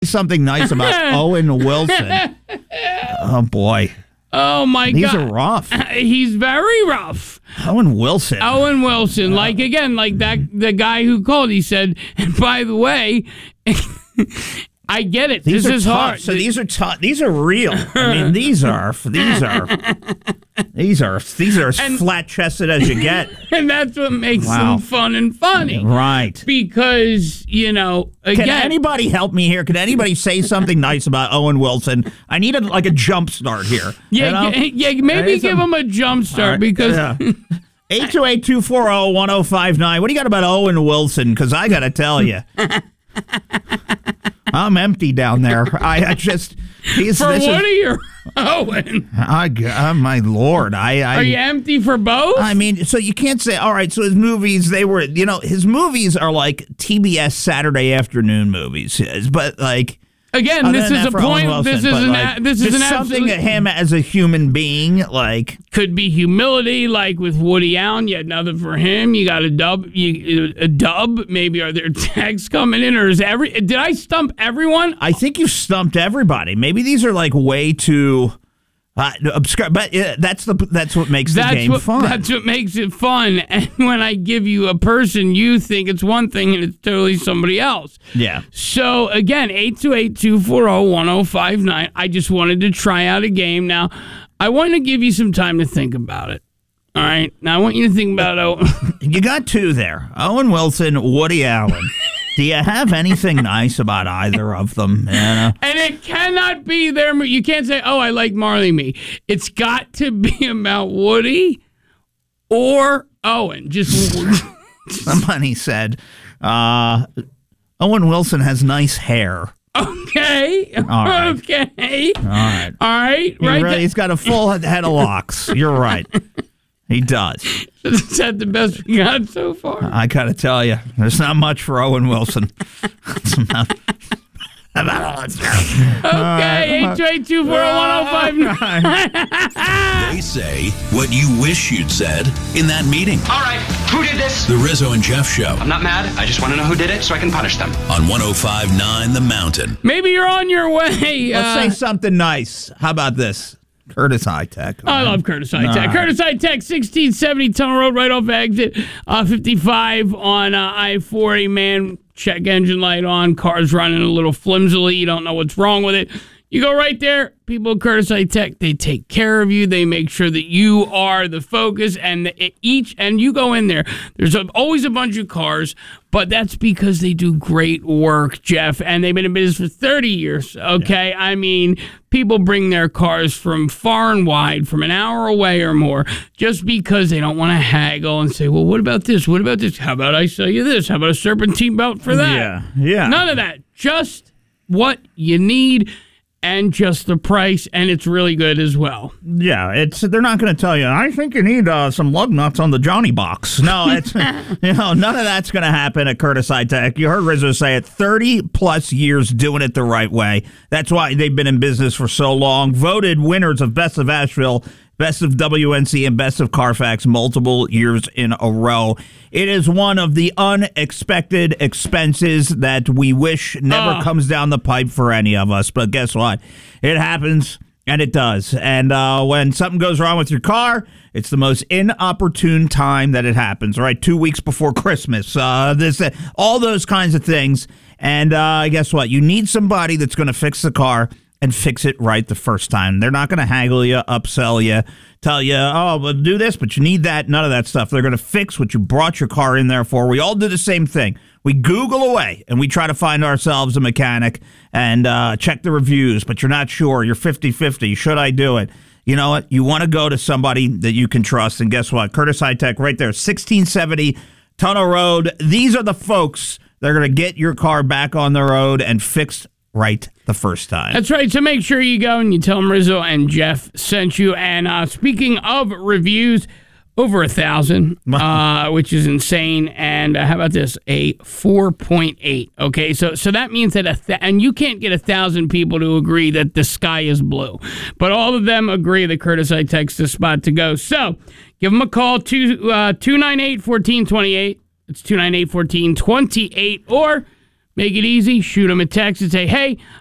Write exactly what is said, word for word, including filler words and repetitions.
Something nice about Owen Wilson. Oh, boy. Oh, my These God. These are rough. He's very rough. Owen Wilson. Owen Wilson. Like, again, like that the guy who called, he said, and by the way, I get it. These this are is tough. hard. So these are tough. These are real. I mean, these are these are these are these are as And- flat chested as you get. And that's what makes Wow. them fun and funny. Right. Because, you know, again. Can anybody help me here? Can anybody say something nice about Owen Wilson? I need a, like a jump start here. yeah, you know? g- yeah, maybe There's give a- him a jump start All right, because. yeah. eight two eight, two four zero, one zero five nine. What do you got about Owen Wilson? Because I got to tell you, I'm empty down there. I, I just he's For this Woody is, or Owen? I, oh, my Lord, I, I Are you empty for both? I mean, so you can't say, all right, so his movies, they were, you know, his movies are like T B S Saturday afternoon movies, but like. Again, other this than is that a for Owen point. Wilson, This is but, an. like, a, this is just an something absolute, at him as a human being, like. Could be humility, like with Woody Allen. You had nothing for him. You got a dub. You, a dub. Maybe are there tags coming in, or is every? Did I stump everyone? I think you stumped everybody. Maybe these are like way too uh, obscure, but uh, that's the that's what makes That's the game what. fun. That's what makes it fun. And when I give you a person, you think it's one thing, and it's totally somebody else. Yeah. So again, eight two eight, two four zero, one zero five nine. I just wanted to try out a game. Now, I want to give you some time to think about it. All right. Now, I want you to think about Owen. You got two there: Owen Wilson, Woody Allen. Do you have anything nice about either of them? You know? And it cannot be their. You can't say, "Oh, I like Marley Me." It's got to be about Woody or Owen. Just Somebody said uh, Owen Wilson has nice hair. okay, All right. okay, All right. all right, You're right. right. He's got a full head of locks. You're right. He does. Is that the best we got so far? I got to tell you, there's not much for Owen Wilson. It's not- Okay, eight two eight, two four zero, one zero five nine. They say what you wish you'd said in that meeting. All right, who did this? The Rizzo and Jeff Show I'm not mad. I just want to know who did it so I can punish them. on one oh five point nine The Mountain. Maybe you're on your way. Let's uh, say something nice. How about this? Curtis High Tech. I love Curtis High Tech. All right. Curtis High Tech, sixteen seventy Tunnel Road, right off exit uh, fifty-five on uh, I forty. Man, check engine light on. Car's running a little flimsily. You don't know what's wrong with it. You go right there. People at Curtis High Tech, they take care of you. They make sure that you are the focus, and the, each and you go in there. There's a, always a bunch of cars, but that's because they do great work, Jeff, and they've been in business for thirty years. Okay, yeah. I mean, people bring their cars from far and wide, from an hour away or more, just because they don't want to haggle and say, "Well, what about this? What about this? How about I sell you this? How about a serpentine belt for that?" Yeah, yeah. None of that. Just what you need. And just the price, and it's really good as well. Yeah, it's they're not going to tell you, I think you need uh, some lug nuts on the Johnny box. No, it's you know, none of that's going to happen at Curtis High Tech. You heard Rizzo say it, thirty plus years doing it the right way. That's why they've been in business for so long. Voted winners of Best of Asheville, Best of W N C, and Best of Carfax multiple years in a row. It is one of the unexpected expenses that we wish never Oh. comes down the pipe for any of us. But guess what? It happens, and it does. And uh, when something goes wrong with your car, it's the most inopportune time that it happens, right? Two weeks before Christmas, uh, this, uh, all those kinds of things. And uh, guess what? You need somebody that's going to fix the car and fix it right the first time. They're not going to haggle you, upsell you, tell you, oh, well, do this, but you need that. None of that stuff. They're going to fix what you brought your car in there for. We all do the same thing. We Google away, and we try to find ourselves a mechanic and uh, check the reviews, but you're not sure. You're fifty-fifty. Should I do it? You know what? You want to go to somebody that you can trust, and guess what? Curtis High Tech right there, sixteen seventy Tunnel Road. These are the folks that are going to get your car back on the road and fixed right the first time. That's right. So make sure you go and you tell them Rizzo and Jeff sent you. And uh, speaking of reviews, over a thousand, uh, which is insane. And uh, how about this? A four point eight. Okay, so so that means that a th- and you can't get a thousand people to agree that the sky is blue, but all of them agree that Curtis High Tech's the spot to go. So give them a call two uh, two nine eight fourteen twenty eight. It's two nine eight fourteen twenty eight or Make it easy. Shoot them a text and say, hey,